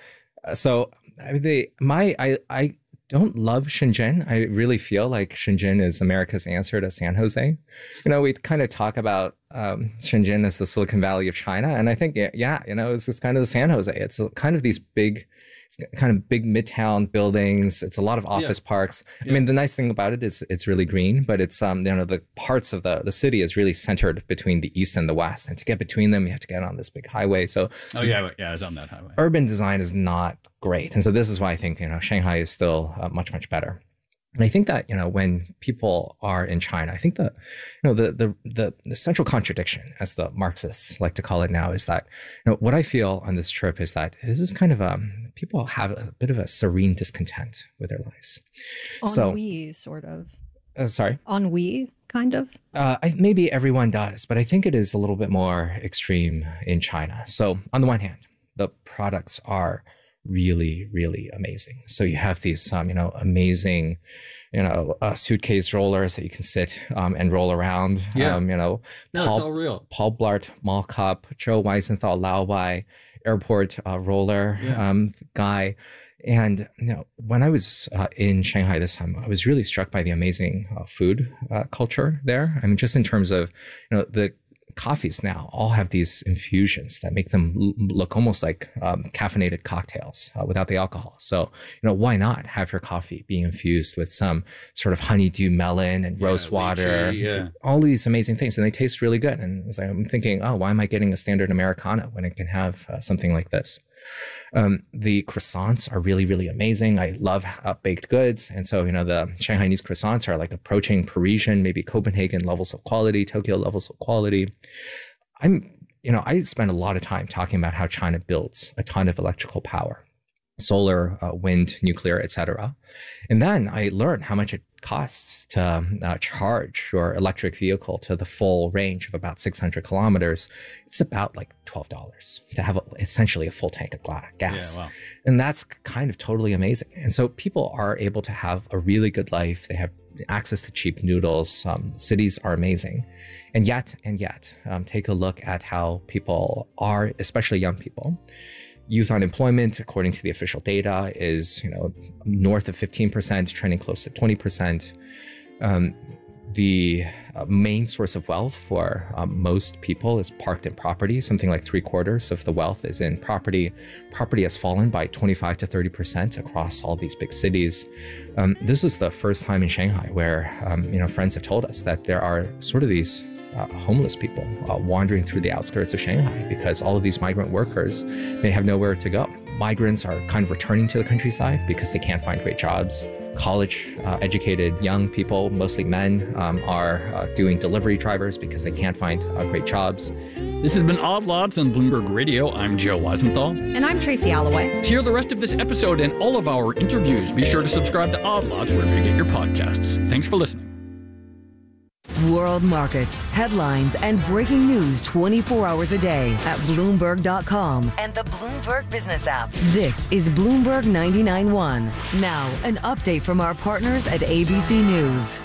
I don't love Shenzhen. I really feel like Shenzhen is America's answer to San Jose. You know, we kind of talk about Shenzhen as the Silicon Valley of China, and I think it's just kind of the San Jose. It's kind of these big midtown buildings. It's a lot of office parks. I mean, the nice thing about it is it's really green, but it's the parts of the city is really centered between the east and the west, and to get between them you have to get on this big highway. So I was on that highway. Urban design is not great, and so this is why I think Shanghai is still much better. And I think that, when people are in China, I think that, the central contradiction, as the Marxists like to call it now, is that, what I feel on this trip is that this is kind of people have a bit of a serene discontent with their lives. Ennui, sort of. Sorry? Ennui, kind of? Maybe everyone does, but I think it is a little bit more extreme in China. So on the one hand, the products are really, really amazing. So you have these, amazing, suitcase rollers that you can sit and roll around. Yeah. It's all real. Paul Blart Mall Cup, Joe Weisenthal Laowai airport roller guy. And when I was in Shanghai this time, I was really struck by the amazing food culture there. I mean, just in terms of the coffees now all have these infusions that make them look almost like caffeinated cocktails without the alcohol. So, why not have your coffee being infused with some sort of honeydew melon and rose water, all these amazing things, and they taste really good. And I'm thinking, oh, why am I getting a standard Americano when I can have something like this? The croissants are really, really amazing. I love baked goods. And so, the Shanghainese croissants are like approaching Parisian, maybe Copenhagen levels of quality, Tokyo levels of quality. I spend a lot of time talking about how China builds a ton of electrical power, solar, wind, nuclear, etc. And then I learned how much it costs to charge your electric vehicle to the full range of about 600 kilometers. It's about like $12 to have essentially a full tank of gas. Yeah, wow. And that's kind of totally amazing. And so people are able to have a really good life. They have access to cheap noodles. Cities are amazing. And yet, take a look at how people are, especially young people. Youth unemployment, according to the official data, is north of 15%, trending close to 20%. The main source of wealth for most people is parked in property. Something like 3/4 of the wealth is in property. Property has fallen by 25 to 30% across all these big cities. This was the first time in Shanghai where, friends have told us that there are sort of these homeless people wandering through the outskirts of Shanghai because all of these migrant workers, they have nowhere to go. Migrants are kind of returning to the countryside because they can't find great jobs. College-educated young people, mostly men, are doing delivery drivers because they can't find great jobs. This has been Odd Lots on Bloomberg Radio. I'm Joe Weisenthal. And I'm Tracy Alloway. To hear the rest of this episode and all of our interviews, be sure to subscribe to Odd Lots wherever you get your podcasts. Thanks for listening. World markets, headlines, and breaking news 24 hours a day at Bloomberg.com and the Bloomberg Business app. This is Bloomberg 99.1. Now, an update from our partners at ABC News.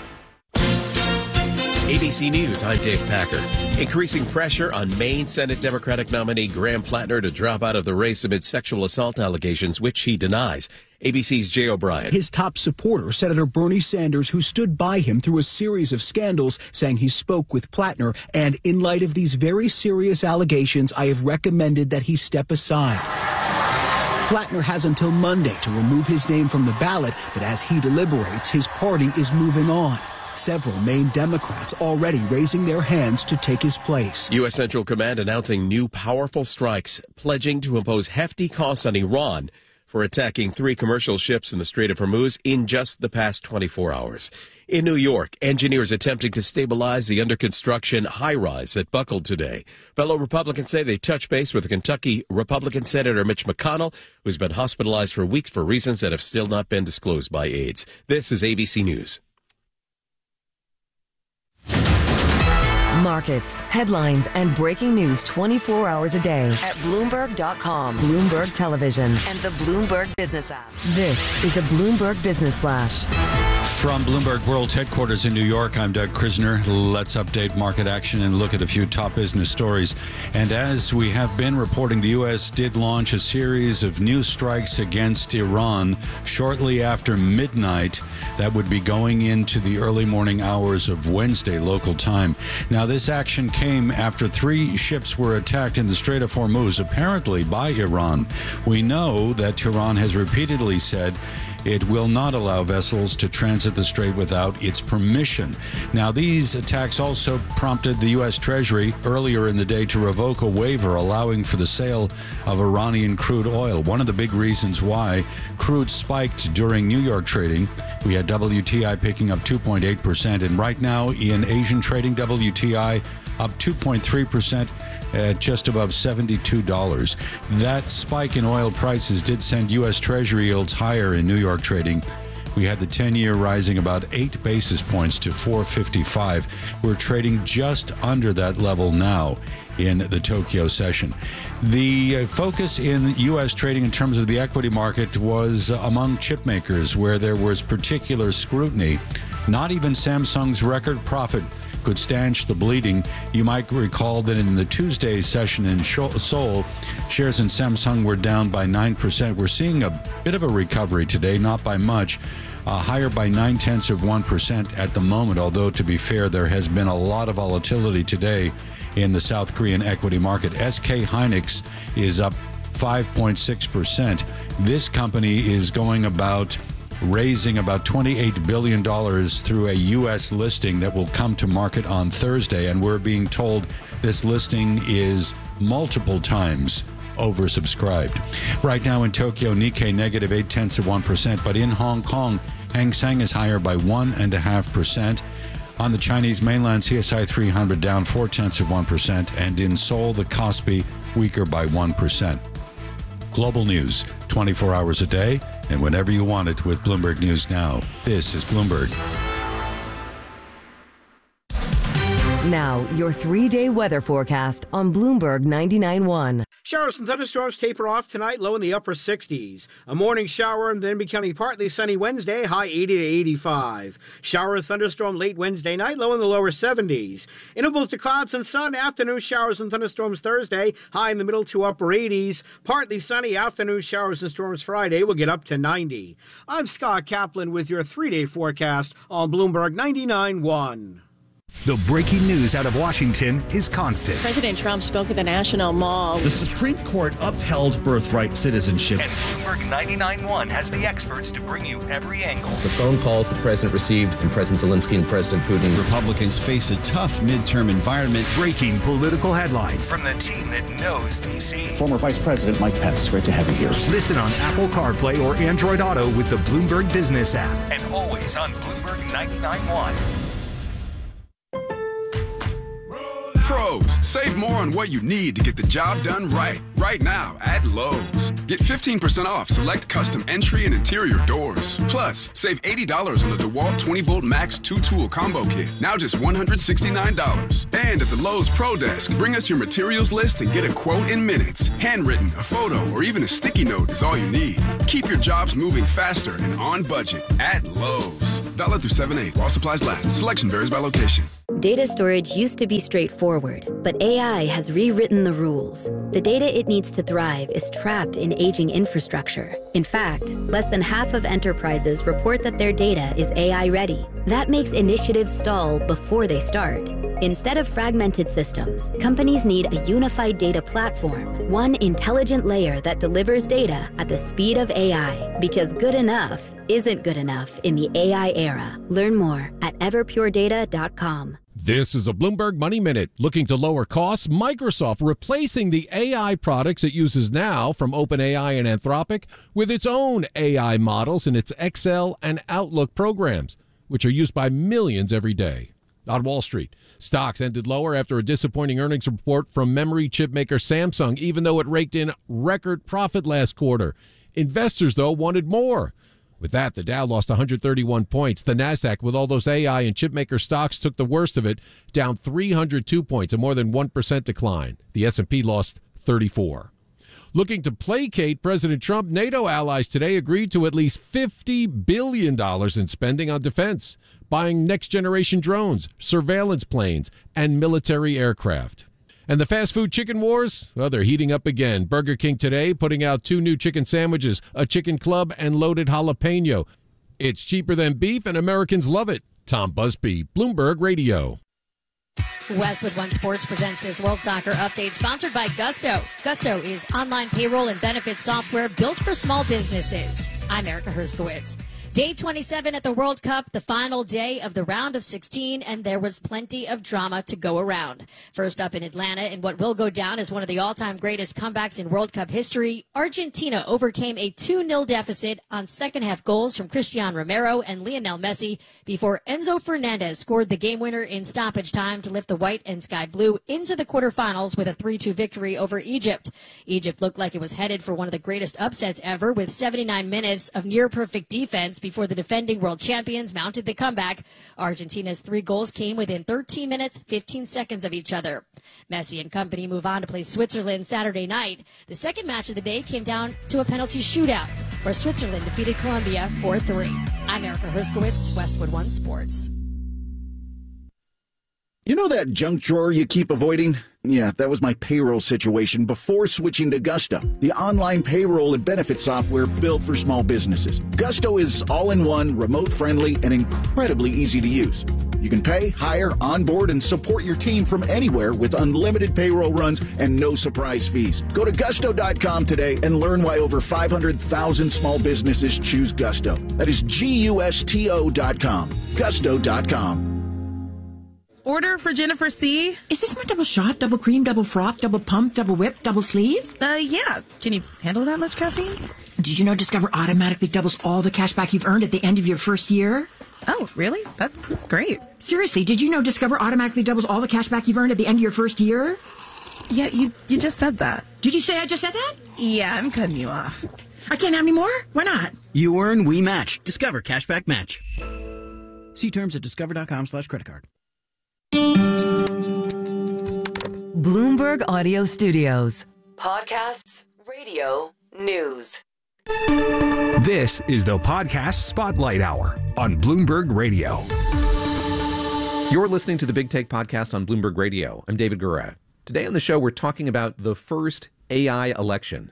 ABC News, I'm Dave Packer. Increasing pressure on Maine Senate Democratic nominee Graham Plattner to drop out of the race amid sexual assault allegations, which he denies. ABC's Jay O'Brien. His top supporter, Senator Bernie Sanders, who stood by him through a series of scandals, saying he spoke with Plattner. And in light of these very serious allegations, I have recommended that he step aside. Plattner has until Monday to remove his name from the ballot, but as he deliberates, his party is moving on. Several Maine Democrats already raising their hands to take his place. U.S. Central Command announcing new powerful strikes, pledging to impose hefty costs on Iran for attacking 3 commercial ships in the Strait of Hormuz in just the past 24 hours. In New York, engineers attempting to stabilize the under-construction high-rise that buckled today. Fellow Republicans say they touched base with Kentucky Republican Senator Mitch McConnell, who's been hospitalized for weeks for reasons that have still not been disclosed by aides. This is ABC News. Markets, headlines, and breaking news 24 hours a day at Bloomberg.com, Bloomberg Television, and the Bloomberg Business app. This is a Bloomberg Business Flash. From Bloomberg World Headquarters in New York, I'm Doug Krisner. Let's update market action and look at a few top business stories. And as we have been reporting, the U.S. did launch a series of new strikes against Iran shortly after midnight. That would be going into the early morning hours of Wednesday local time. Now, this action came after 3 ships were attacked in the Strait of Hormuz, apparently by Iran. We know that Tehran has repeatedly said it will not allow vessels to transit the strait without its permission. Now, these attacks also prompted the U.S. Treasury earlier in the day to revoke a waiver allowing for the sale of Iranian crude oil. One of the big reasons why crude spiked during New York trading. We had WTI picking up 2.8%, and right now in Asian trading, WTI up 2.3%. at just above $72. That spike in oil prices did send U.S. Treasury yields higher in New York trading. We had the 10-year rising about 8 basis points to 4.55. We're trading just under that level now in the Tokyo session. The focus in U.S. trading in terms of the equity market was among chip makers, where there was particular scrutiny. Not even Samsung's record profit could stanch the bleeding. You might recall that in the Tuesday session in Seoul, shares in Samsung were down by 9%. We're seeing a bit of a recovery today, not by much, higher by 0.9% at the moment, although to be fair, there has been a lot of volatility today in the South Korean equity market. SK Hynix is up 5.6%. This company is going about raising about $28 billion through a U.S. listing that will come to market on Thursday, and we're being told this listing is multiple times oversubscribed. Right now in Tokyo, Nikkei negative 0.8%, but in Hong Kong, Hang Seng is higher by 1.5%. On the Chinese mainland, CSI 300 down 0.4%, and in Seoul, the Kospi weaker by 1%. Global news, 24 hours a day, and whenever you want it with Bloomberg News Now. This is Bloomberg. Now, your 3-day weather forecast on Bloomberg 99.1. Showers and thunderstorms taper off tonight, low in the upper 60s. A morning shower and then becoming partly sunny Wednesday, high 80 to 85. Shower and thunderstorm late Wednesday night, low in the lower 70s. Intervals to clouds and sun, afternoon showers and thunderstorms Thursday, high in the middle to upper 80s. Partly sunny afternoon showers and storms Friday will get up to 90. I'm Scott Kaplan with your 3-day forecast on Bloomberg 99.1. The breaking news out of Washington is constant. President Trump spoke at the National Mall. The Supreme Court upheld birthright citizenship. And Bloomberg 99.1 has the experts to bring you every angle. The phone calls the president received from President Zelensky and President Putin. Republicans face a tough midterm environment. Breaking political headlines from the team that knows D.C. Former Vice President Mike Pence, great to have you here. Listen on Apple CarPlay or Android Auto with the Bloomberg Business app. And always on Bloomberg 99.1. Pros, save more on what you need to get the job done right. Right now at Lowe's. Get 15% off select custom entry and interior doors. Plus, save $80 on the DeWalt 20-volt Max 2-tool combo kit. Now just $169. And at the Lowe's Pro Desk, bring us your materials list and get a quote in minutes. Handwritten, a photo, or even a sticky note is all you need. Keep your jobs moving faster and on budget at Lowe's. Valid through 7/8 while supplies last. Selection varies by location. Data storage used to be straightforward, but AI has rewritten the rules. The data it needs to thrive is trapped in aging infrastructure. In fact, less than half of enterprises report that their data is AI ready. That makes initiatives stall before they start. Instead of fragmented systems, companies need a unified data platform, one intelligent layer that delivers data at the speed of AI, because good enough isn't good enough in the AI era. Learn more at everpuredata.com. This is a Bloomberg Money Minute. Looking to lower costs, Microsoft replacing the AI products it uses now from OpenAI and Anthropic with its own AI models in its Excel and Outlook programs, which are used by millions every day. On Wall Street, stocks ended lower after a disappointing earnings report from memory chip maker Samsung, even though it raked in record profit last quarter. Investors, though, wanted more. With that, the Dow lost 131 points. The Nasdaq, with all those AI and chipmaker stocks, took the worst of it, down 302 points, a more than 1% decline. The S&P lost 34. Looking to placate President Trump, NATO allies today agreed to at least $50 billion in spending on defense, buying next-generation drones, surveillance planes, and military aircraft. And the fast food chicken wars? Well, they're heating up again. Burger King today putting out 2 new chicken sandwiches, a chicken club, and loaded jalapeno. It's cheaper than beef, and Americans love it. Tom Busby, Bloomberg Radio. Westwood One Sports presents this World Soccer Update, sponsored by Gusto. Gusto is online payroll and benefits software built for small businesses. I'm Erica Herskowitz. Day 27 at the World Cup, the final day of the round of 16, and there was plenty of drama to go around. First up in Atlanta, in what will go down as one of the all-time greatest comebacks in World Cup history, Argentina overcame a 2-0 deficit on second-half goals from Cristiano Romero and Lionel Messi before Enzo Fernandez scored the game winner in stoppage time to lift the white and sky blue into the quarterfinals with a 3-2 victory over Egypt. Egypt looked like it was headed for one of the greatest upsets ever, with 79 minutes of near-perfect defense before the defending world champions mounted the comeback. Argentina's 3 goals came within 13 minutes, 15 seconds of each other. Messi and company move on to play Switzerland Saturday night. The second match of the day came down to a penalty shootout, where Switzerland defeated Colombia 4-3. I'm Erica Herskowitz, Westwood One Sports. You know that junk drawer you keep avoiding? Yeah, that was my payroll situation before switching to Gusto, the online payroll and benefit software built for small businesses. Gusto is all-in-one, remote-friendly, and incredibly easy to use. You can pay, hire, onboard, and support your team from anywhere with unlimited payroll runs and no surprise fees. Go to Gusto.com today and learn why over 500,000 small businesses choose Gusto. That is Gusto.com. Gusto.com. Order for Jennifer C. Is this my double shot, double cream, double froth, double pump, double whip, double sleeve? Yeah. Can you handle that much caffeine? Did you know Discover automatically doubles all the cash back you've earned at the end of your first year? Oh, really? That's great. Seriously, did you know Discover automatically doubles all the cash back you've earned at the end of your first year? Yeah, you just said that. Did you say I just said that? Yeah, I'm cutting you off. I can't have any more? Why not? You earn, we match. Discover Cashback Match. See terms at discover.com/creditcard. Bloomberg Audio Studios. Podcasts, radio, news. This is the Podcast Spotlight Hour on Bloomberg Radio. You're listening to the Big Take Podcast on Bloomberg Radio. I'm David Gura. Today on the show, we're talking about the first AI election.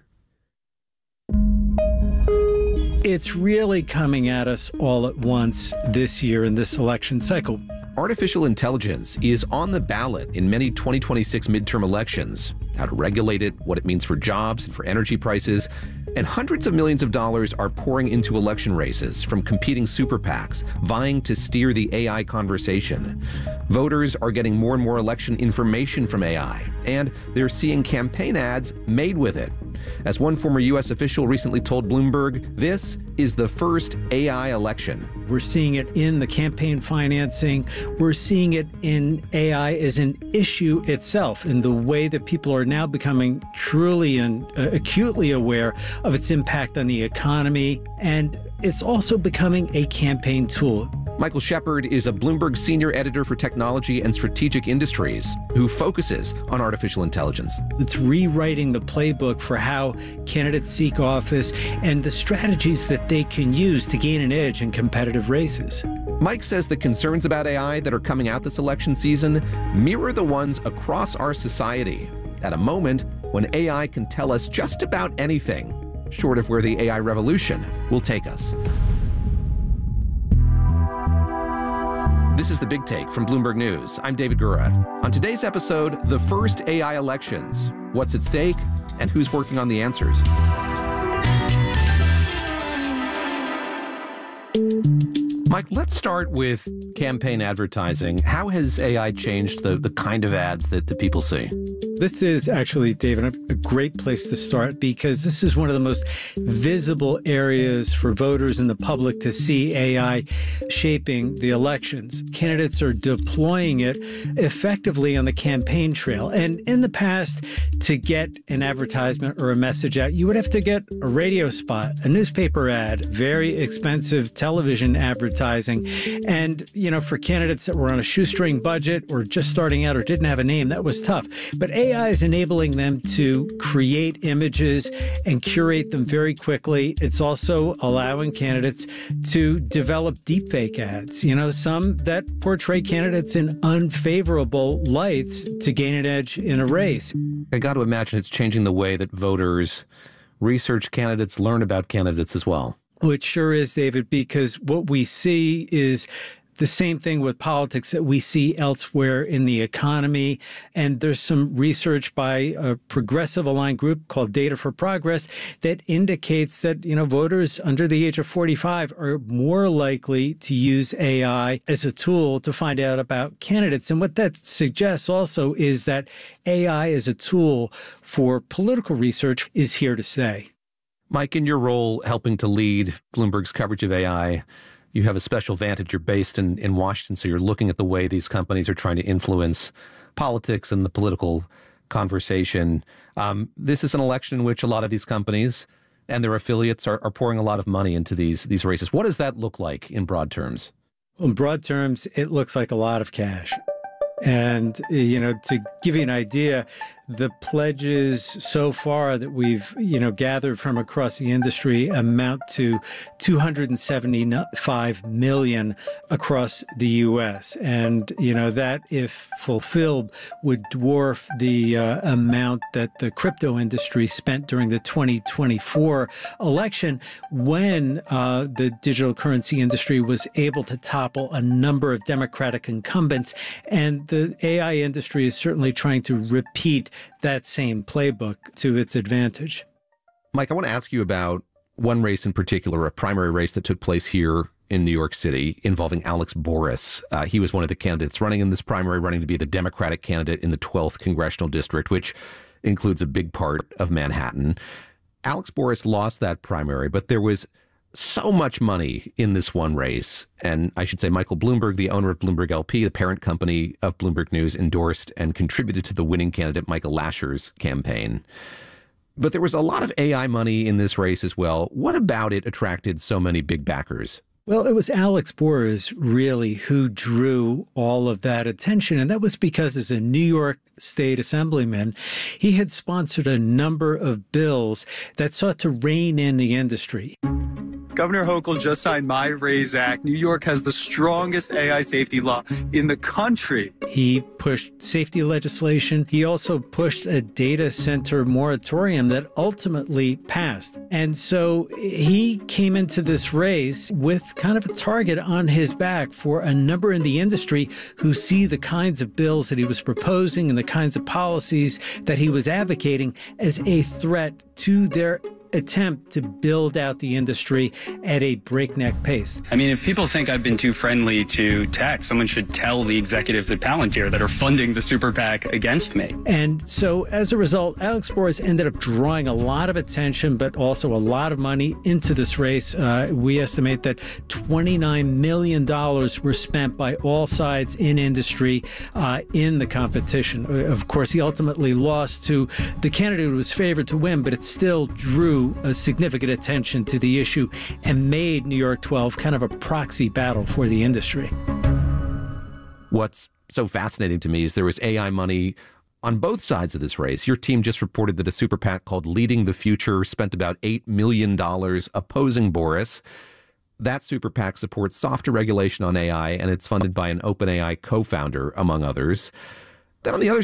It's really coming at us all at once this year in this election cycle. Artificial intelligence is on the ballot in many 2026 midterm elections. How to regulate it, what it means for jobs and for energy prices. And hundreds of millions of dollars are pouring into election races from competing super PACs, vying to steer the AI conversation. Voters are getting more and more election information from AI, and they're seeing campaign ads made with it. As one former U.S. official recently told Bloomberg, this is the first AI election. We're seeing it in the campaign financing. We're seeing it in AI as an issue itself, in the way that people are now becoming truly and acutely aware of its impact on the economy. And it's also becoming a campaign tool. Michael Shepard is a Bloomberg senior editor for technology and strategic industries who focuses on artificial intelligence. It's rewriting the playbook for how candidates seek office and the strategies that they can use to gain an edge in competitive races. Mike says the concerns about AI that are coming out this election season mirror the ones across our society at a moment when AI can tell us just about anything, short of where the AI revolution will take us. This is The Big Take from Bloomberg News. I'm David Gura. On today's episode, the first AI elections, what's at stake, and who's working on the answers. Mike, let's start with campaign advertising. How has AI changed the kind of ads that the people see? This is actually, David, a great place to start because this is one of the most visible areas for voters and the public to see AI shaping the elections. Candidates are deploying it effectively on the campaign trail. And in the past, to get an advertisement or a message out, you would have to get a radio spot, a newspaper ad, very expensive television advertising. And, you know, for candidates that were on a shoestring budget or just starting out or didn't have a name, that was tough. But AI is enabling them to create images and curate them very quickly. It's also allowing candidates to develop deepfake ads, you know, some that portray candidates in unfavorable lights to gain an edge in a race. I got to imagine it's changing the way that voters research candidates, learn about candidates as well. Oh, it sure is, David, because what we see is the same thing with politics that we see elsewhere in the economy. And there's some research by a progressive aligned group called Data for Progress that indicates that, you know, voters under the age of 45 are more likely to use AI as a tool to find out about candidates. And what that suggests also is that AI as a tool for political research is here to stay. Mike, in your role helping to lead Bloomberg's coverage of AI, you have a special vantage. You're based in Washington, so you're looking at the way these companies are trying to influence politics and the political conversation. This is an election in which a lot of these companies and their affiliates are pouring a lot of money into these races. What does that look like in broad terms? In broad terms, it looks like a lot of cash. And, you know, to give you an idea, the pledges so far that we've, you know, gathered from across the industry amount to $275 million across the U.S. And, you know, that, if fulfilled, would dwarf the amount that the crypto industry spent during the 2024 election when the digital currency industry was able to topple a number of Democratic incumbents. And the AI industry is certainly trying to repeat that same playbook to its advantage. Mike, I want to ask you about one race in particular, a primary race that took place here in New York City involving Alex Boris. He was one of the candidates running in this primary, running to be the Democratic candidate in the 12th congressional district, which includes a big part of Manhattan. Alex Boris lost that primary, but there was so much money in this one race. And I should say Michael Bloomberg, the owner of Bloomberg LP, the parent company of Bloomberg News, endorsed and contributed to the winning candidate Michael Lasher's campaign. But there was a lot of AI money in this race as well. What about it attracted so many big backers? Well, it was Alex Boras really who drew all of that attention. And that was because as a New York State Assemblyman, he had sponsored a number of bills that sought to rein in the industry. Governor Hochul just signed My RAISE Act. New York has the strongest AI safety law in the country. He pushed safety legislation. He also pushed a data center moratorium that ultimately passed. And so he came into this race with kind of a target on his back for a number in the industry who see the kinds of bills that he was proposing and the kinds of policies that he was advocating as a threat to their attempt to build out the industry at a breakneck pace. I mean, if people think I've been too friendly to tech, someone should tell the executives at Palantir that are funding the super PAC against me. And so as a result, Alex Boras ended up drawing a lot of attention, but also a lot of money into this race. We estimate that $29 million were spent by all sides in industry in the competition. Of course, he ultimately lost to the candidate who was favored to win, but it still drew a significant attention to the issue and made New York 12 kind of a proxy battle for the industry. What's so fascinating to me is there was AI money on both sides of this race. Your team just reported that a super PAC called Leading the Future spent about $8 million opposing Boras. That super PAC supports softer regulation on AI, and it's funded by an OpenAI co-founder, among others. Then on the other